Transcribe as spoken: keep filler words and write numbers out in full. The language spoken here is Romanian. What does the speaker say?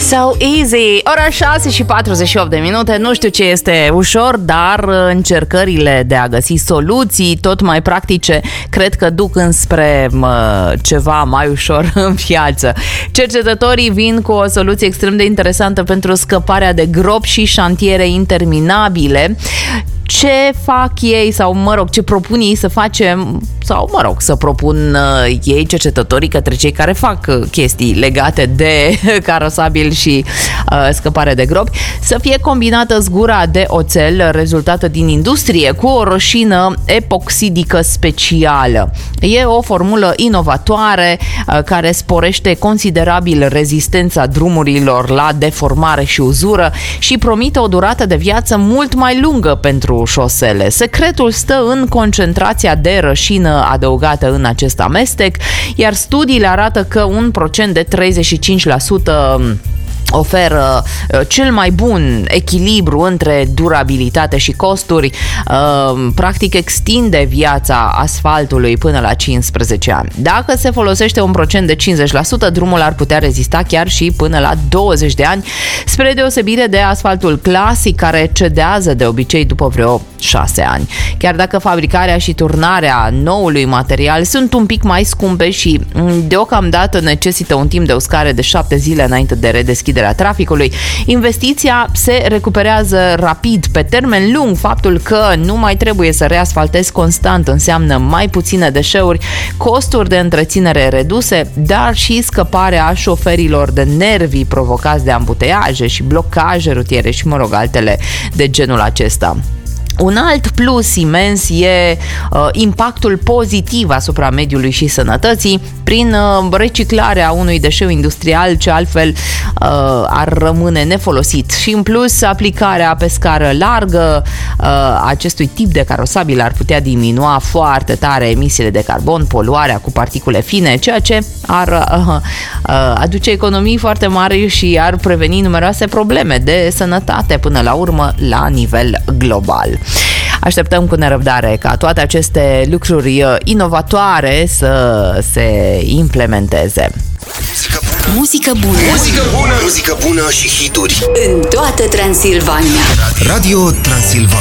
So easy. Ora șase și patruzeci și opt de minute. Nu știu ce este ușor, dar încercările de a găsi soluții tot mai practice cred că duc înspre mă, ceva mai ușor în viață. Cercetătorii vin cu o soluție extrem de interesantă pentru scăparea de gropi și șantiere interminabile. Ce fac ei sau, mă rog, ce propun ei să facem sau, mă rog, să propun uh, ei, cercetătorii, către cei care fac uh, chestii legate de carosabil și uh, scăpare de gropi, să fie combinată zgura de oțel rezultată din industrie cu o roșină epoxidică specială. E o formulă inovatoare uh, care sporește considerabil rezistența drumurilor la deformare și uzură și promite o durată de viață mult mai lungă pentru șosele. Secretul stă în concentrația de rășină adăugată în acest amestec, iar studiile arată că un procent de treizeci și cinci la sută oferă uh, cel mai bun echilibru între durabilitate și costuri, uh, practic extinde viața asfaltului până la cincisprezece ani. Dacă se folosește un procent de cincizeci la sută, drumul ar putea rezista chiar și până la douăzeci de ani, spre deosebire de asfaltul clasic, care cedează de obicei după vreo șase ani. Chiar dacă fabricarea și turnarea noului material sunt un pic mai scumpe și deocamdată necesită un timp de uscare de șapte zile înainte de redeschiderea traficului, investiția se recuperează rapid. Pe termen lung, faptul că nu mai trebuie să reasfaltezi constant înseamnă mai puține deșeuri, costuri de întreținere reduse, dar și scăparea șoferilor de nervii provocați de ambuteiaje și blocaje rutiere și, mă rog, altele de genul acesta. Un alt plus imens e uh, impactul pozitiv asupra mediului și sănătății prin uh, reciclarea unui deșeu industrial ce altfel uh, ar rămâne nefolosit. Și în plus, aplicarea pe scară largă uh, acestui tip de carosabil ar putea diminua foarte tare emisiile de carbon, poluarea cu particule fine, ceea ce ar uh, uh, aduce economii foarte mari și ar preveni numeroase probleme de sănătate până la urmă la nivel global. Așteptăm cu nerăbdare ca toate aceste lucruri inovatoare să se implementeze. Muzică bună. Muzică bună. Muzică bună și hituri în toată Transilvania. Radio Transilvania.